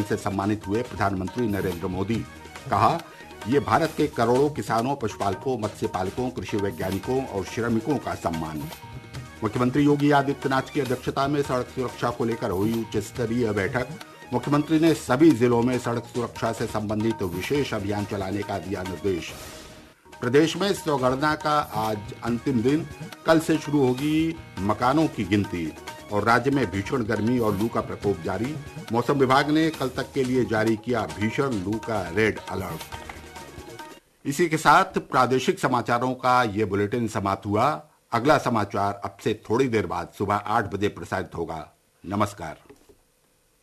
से सम्मानित हुए प्रधानमंत्री नरेंद्र मोदी। कहा, ये भारत के करोड़ों किसानों, पशुपालकों, मत्स्य पालकों, कृषि वैज्ञानिकों और श्रमिकों का सम्मान। मुख्यमंत्री योगी आदित्यनाथ की अध्यक्षता में सड़क सुरक्षा को लेकर हुई उच्च स्तरीय बैठक। मुख्यमंत्री ने सभी जिलों में सड़क सुरक्षा से संबंधित विशेष अभियान चलाने का दिया निर्देश। प्रदेश में स्वगणना का आज अंतिम दिन, कल से शुरू होगी मकानों की गिनती। और राज्य में भीषण गर्मी और लू का प्रकोप जारी। मौसम विभाग ने कल तक के लिए जारी किया भीषण लू का रेड अलर्ट। इसी के साथ प्रादेशिक समाचारों का ये बुलेटिन समाप्त हुआ। अगला समाचार अब से थोड़ी देर बाद सुबह 8 बजे प्रसारित होगा। नमस्कार।